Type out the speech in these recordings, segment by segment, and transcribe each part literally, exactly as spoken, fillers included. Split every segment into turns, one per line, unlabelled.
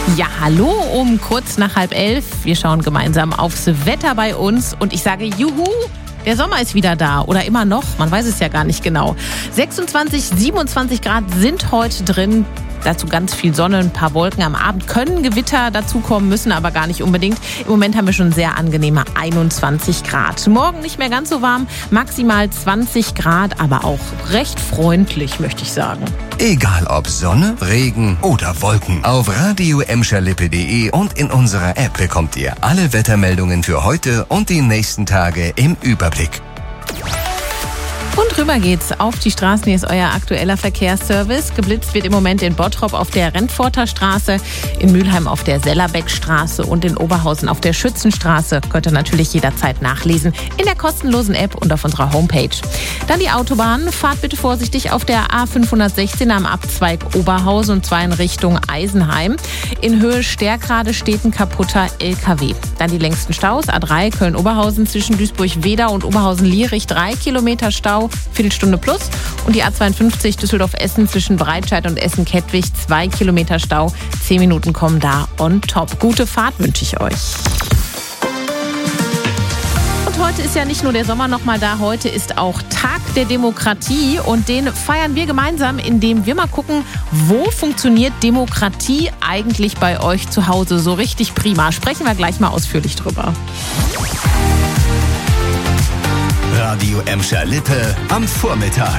Ja, hallo um kurz nach halb elf. Wir schauen gemeinsam aufs Wetter bei uns und ich sage juhu, der Sommer ist wieder da oder immer noch, man weiß es ja gar nicht genau. sechsundzwanzig, siebenundzwanzig Grad sind heute drin. Dazu ganz viel Sonne, ein paar Wolken. Am Abend können Gewitter dazukommen, müssen aber gar nicht unbedingt. Im Moment haben wir schon sehr angenehme einundzwanzig Grad. Morgen nicht mehr ganz so warm, maximal zwanzig Grad, aber auch recht freundlich, möchte ich sagen.
Egal ob Sonne, Regen oder Wolken. Auf radio emscher lippe punkt de und in unserer App bekommt ihr alle Wettermeldungen für heute und die nächsten Tage im Überblick.
Und rüber geht's auf die Straßen. Hier ist euer aktueller Verkehrsservice. Geblitzt wird im Moment in Bottrop auf der Rentforter Straße, in Mülheim auf der Sellerbeckstraße und in Oberhausen auf der Schützenstraße. Könnt ihr natürlich jederzeit nachlesen in der kostenlosen App und auf unserer Homepage. Dann die Autobahn. Fahrt bitte vorsichtig auf der A fünfhundertsechzehn am Abzweig Oberhausen und zwar in Richtung Eisenheim. In Höhe Stärkrade steht ein kaputter L K W. Dann die längsten Staus. A drei Köln-Oberhausen zwischen Duisburg-Wedau und Oberhausen-Lierich. Drei Kilometer Stau. Viertelstunde plus. Und die A zweiundfünfzig Düsseldorf-Essen zwischen Breitscheid und Essen-Kettwig. Zwei Kilometer Stau. Zehn Minuten kommen da on top. Gute Fahrt wünsche ich euch. Und heute ist ja nicht nur der Sommer noch mal da, heute ist auch Tag der Demokratie und den feiern wir gemeinsam, indem wir mal gucken, wo funktioniert Demokratie eigentlich bei euch zu Hause so richtig prima. Sprechen wir gleich mal ausführlich drüber.
Radio Emscher Lippe am Vormittag.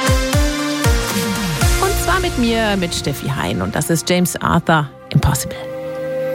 Und zwar mit mir, mit Steffi Hein und das ist James Arthur, Impossible.